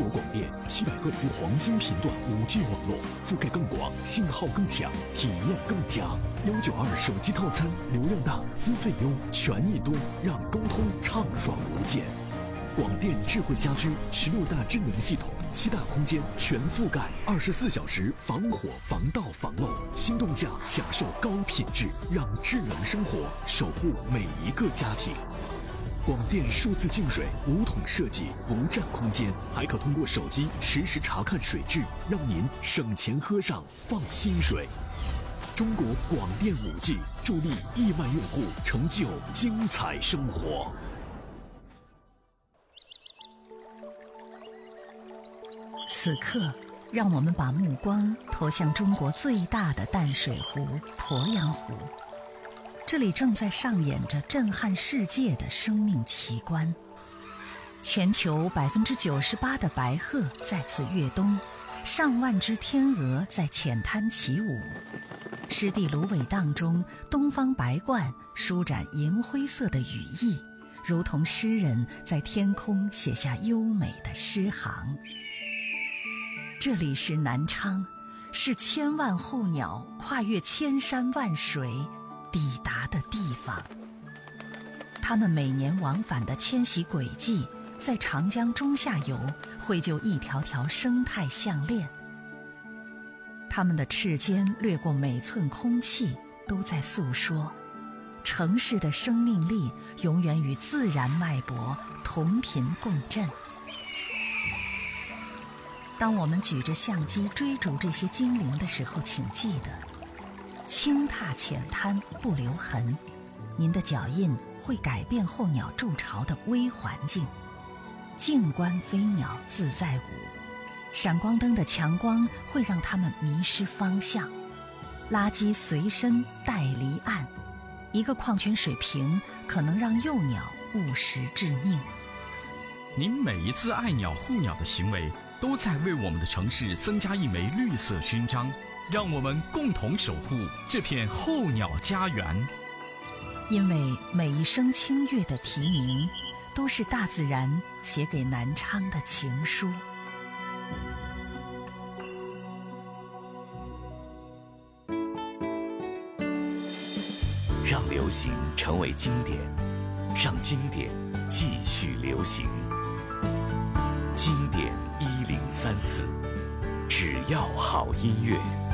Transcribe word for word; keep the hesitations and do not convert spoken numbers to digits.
广电，七百赫兹黄金频段 五 G 网络，覆盖更广，信号更强，体验更佳。幺九二手机套餐，流量大，资费优，权益多，让沟通畅爽无间。广电智慧家居，十六大智能系统，七大空间全覆盖，二十四小时防火防盗防漏，心动价享受高品质，让智能生活守护每一个家庭。广电数字净水无桶设计，不占空间，还可通过手机实时查看水质，让您省钱喝上放心水。中国广电 五 G 助力亿万用户成就精彩生活。 此刻，让我们把目光投向中国最大的淡水湖——鄱阳湖。这里正在上演着震撼世界的生命奇观。全球百分之九十八的白鹤在此跃冬，上万只天鹅在浅滩起舞。湿地芦苇荡中，东方白鹳舒展银灰色的羽翼，如同诗人在天空写下优美的诗行。这里是南昌，是千万候鸟跨越千山万水抵达的地方。它们每年往返的迁徙轨迹，在长江中下游绘就一条条生态项链。它们的翅尖掠过每寸空气，都在诉说城市的生命力永远与自然脉搏同频共振。当我们举着相机追逐这些精灵的时候，请记得轻踏浅滩不留痕，您的脚印会改变候鸟筑巢的微环境。静观飞鸟自在舞，闪光灯的强光会让它们迷失方向。垃圾随身带离岸，一个矿泉水瓶可能让幼鸟误食致命。 您每一次爱鸟护鸟的行为，都在为我们的城市增加一枚绿色勋章，让我们共同守护这片候鸟家园。 因为每一声清越的啼鸣，都是大自然写给南昌的情书。 让流行成为经典，让经典继续流行。经典一零三四，只要好音乐。